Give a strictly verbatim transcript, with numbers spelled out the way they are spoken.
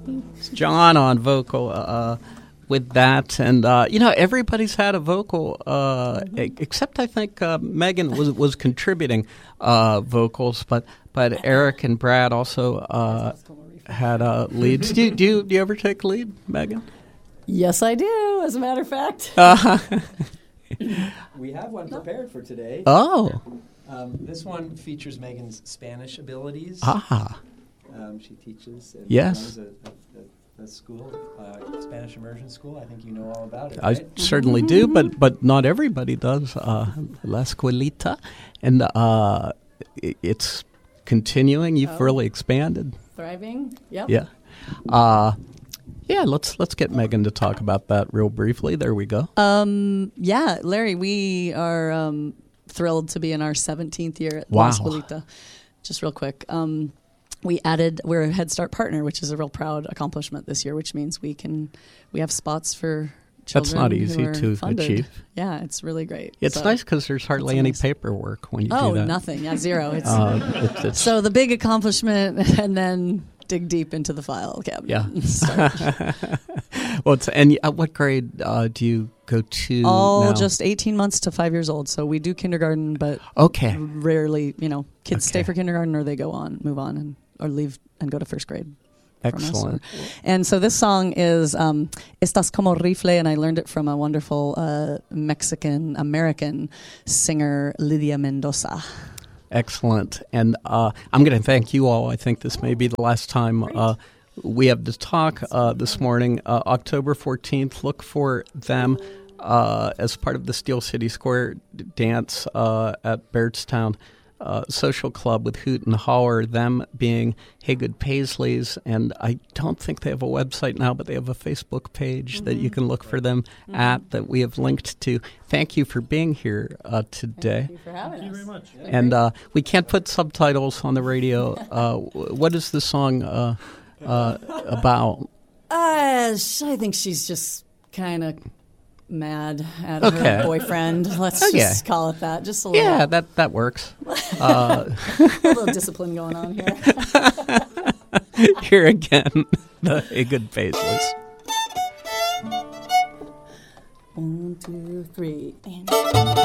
It's John on vocal uh, with that. And, uh, you know, everybody's had a vocal, uh, mm-hmm. except I think uh, Megan was was contributing uh, vocals, but but Eric and Brad also uh, had uh, leads. do, you, do, you, do you ever take lead, Megan? Yes, I do, as a matter of fact. Uh, we have one prepared for today. Oh. Um, this one features Megan's Spanish abilities. Ah. Um, she teaches and yes. runs a, a, a school, uh, Spanish immersion school. I think you know all about it, I right? certainly do, but but not everybody does. Uh, La Escuelita. And uh, it, it's continuing. You've oh. really expanded. Thriving. Yep. Yeah. Uh, yeah, let's let's get Megan to talk about that real briefly. There we go. Um, yeah, Larry, we are um, thrilled to be in our seventeenth year at wow. La Escuelita. Just real quick. Um, we added, we're a Head Start partner, which is a real proud accomplishment this year, which means we can, we have spots for children. That's not easy who are to funded. achieve. Yeah, it's really great. It's so, nice because there's hardly any nice. paperwork when you oh, do that. Oh, nothing. Yeah, zero. It's, uh, it's, it's so the big accomplishment and then dig deep into the file cabinet. Yeah. Well, it's, and uh, what grade uh, do you go to All now? just eighteen months to five years old. So we do kindergarten, but okay. rarely, you know, kids okay. stay for kindergarten or they go on, move on, and or leave and go to first grade. Excellent. And so this song is um, Estás como rifle, and I learned it from a wonderful uh, Mexican-American singer, Lydia Mendoza. Excellent. And uh, I'm going to thank you all. I think this may be the last time uh, we have this talk uh, this morning. Uh, October fourteenth, look for them uh, as part of the Steel City Square dance uh, at Bairdstown uh, Social Club with Hoot and Holler, them being Haygood Paisleys. And I don't think they have a website now, but they have a Facebook page mm-hmm. that you can look for them mm-hmm. at that we have linked to. Thank you for being here uh, today. Thank you for having Thank us. you very much. Yeah. And uh, we can't put subtitles on the radio. Uh, what is the song uh, uh, about? Uh, I think she's just kind of mad at okay. her boyfriend. Let's okay. just call it that. Just a little. Yeah, that, that works. Uh, a little discipline going on here. Here again, the Haygood Paisleys. One, two, three, and...